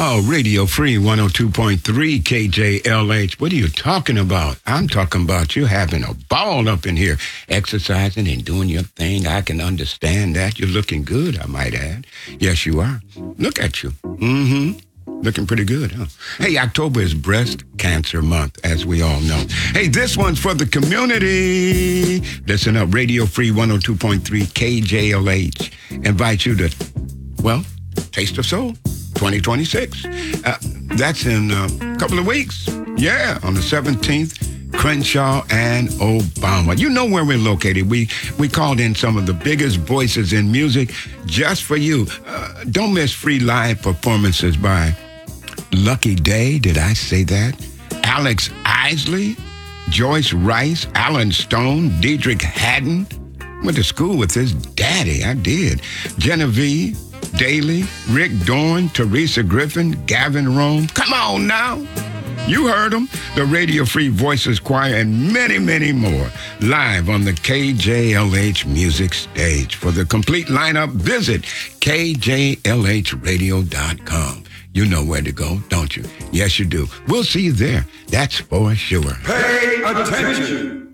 Oh, Radio Free 102.3 KJLH. What are you talking about? I'm talking about you having a ball up in here, exercising and doing your thing. I can understand that. You're looking good, I might add. Yes, you are. Look at you. Looking pretty good, huh? Hey, October is Breast Cancer Month, as we all know. Hey, this one's for the community. Listen up, Radio Free 102.3 KJLH. Invite you to, well, Taste of Soul 2026. That's in a couple of weeks. Yeah, on the 17th. Crenshaw and Obama. You know where we're located. We called in some of the biggest voices in music just for you. Don't miss free live performances by Lucky Day. Did I say that? Alex Isley, Joyce Rice, Alan Stone, Diedrich Haddon. Went to school with his daddy. I did. Genevieve Daly, Rick Dorn, Teresa Griffin, Gavin Rome. Come on now. You heard them. The Radio Free Voices Choir and many, many more live on the KJLH Music Stage. For the complete lineup, visit KJLHradio.com. You know where to go, don't you? Yes, you do. We'll see you there. That's for sure. Pay attention.